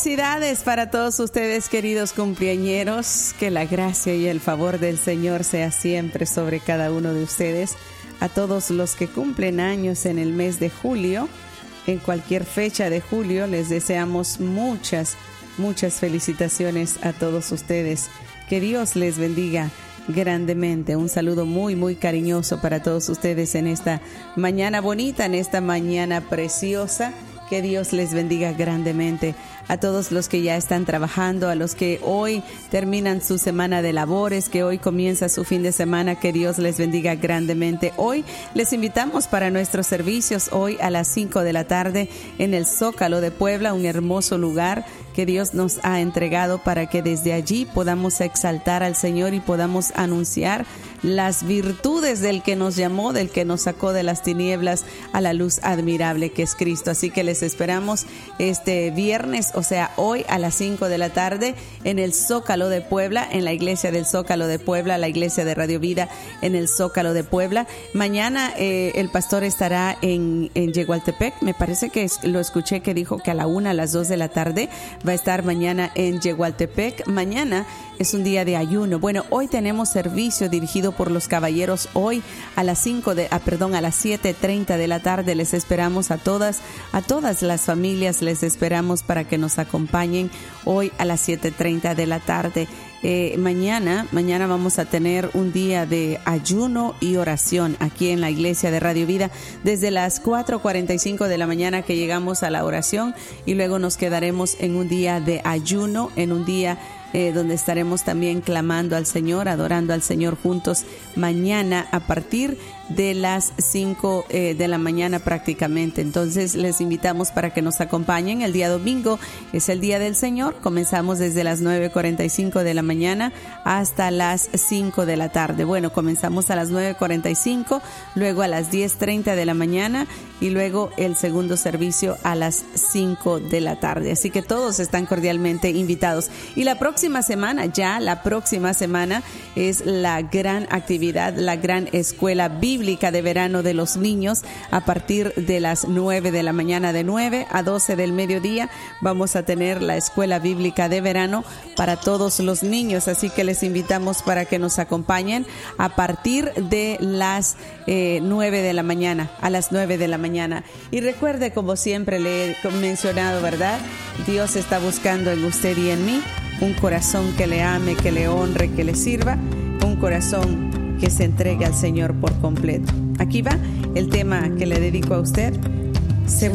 Felicidades para todos ustedes, queridos cumpleañeros. Que la gracia y el favor del Señor sea siempre sobre cada uno de ustedes. A todos los que cumplen años en el mes de julio, en cualquier fecha de julio, les deseamos muchas felicitaciones a todos ustedes. Que Dios les bendiga grandemente. Un saludo muy cariñoso para todos ustedes en esta mañana bonita, en esta mañana preciosa. Que Dios les bendiga grandemente. A todos los que ya están trabajando, a los que hoy terminan su semana de labores, que hoy comienza su fin de semana, que Dios les bendiga grandemente. Hoy les invitamos para nuestros servicios, hoy a las 5 de la tarde en el Zócalo de Puebla, un hermoso lugar que Dios nos ha entregado para que desde allí podamos exaltar al Señor y podamos anunciar las virtudes del que nos llamó, del que nos sacó de las tinieblas a la luz admirable que es Cristo. Así que les esperamos este viernes, o sea, hoy a las 5 de la tarde en el Zócalo de Puebla, en la iglesia del Zócalo de Puebla, la iglesia de Radio Vida en el Zócalo de Puebla. Mañana el pastor estará en Yegualtepec. Me parece que lo escuché que dijo que a la 1, a las 2 de la tarde va a estar mañana en Yegualtepec. Mañana es un día de ayuno. Bueno, hoy tenemos servicio dirigido por los caballeros. Hoy a las 7:30 de la tarde les esperamos a todas las familias, les esperamos para que nos acompañen hoy a las 7:30 de la tarde. Mañana vamos a tener un día de ayuno y oración aquí en la iglesia de Radio Vida desde las 4:45 de la mañana que llegamos a la oración y luego nos quedaremos en un día de ayuno, en un día donde estaremos también clamando al Señor, adorando al Señor juntos mañana a partir de las 5 de la mañana prácticamente. Entonces les invitamos para que nos acompañen. El día domingo es el Día del Señor. Comenzamos desde las 9:45 de la mañana hasta las 5 de la tarde. Bueno, comenzamos a las 9:45, luego a las 10:30 de la mañana y luego el segundo servicio a las 5 de la tarde. Así que todos están cordialmente invitados. Y la próxima semana es la gran actividad, la gran escuela bíblica de verano de los niños a partir de las 9 de la mañana, de 9 a 12 del mediodía. Vamos a tener la escuela bíblica de verano para todos los niños, así que les invitamos para que nos acompañen a partir de las 9 de la mañana, a las 9 de la mañana. Y recuerde, como siempre le he mencionado, ¿verdad? Dios está buscando en usted y en mí un corazón que le ame, que le honre, que le sirva, un corazón que se entregue al Señor por completo. Aquí va el tema que le dedico a usted.